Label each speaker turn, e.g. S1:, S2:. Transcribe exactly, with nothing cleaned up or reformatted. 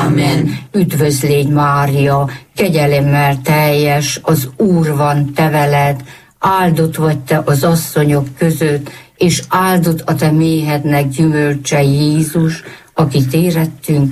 S1: Amen.
S2: Üdvözlégy Mária, kegyelemmel teljes, az Úr van te veled, áldott vagy te az asszonyok között, és áldott a te méhednek gyümölcse Jézus, akit érettünk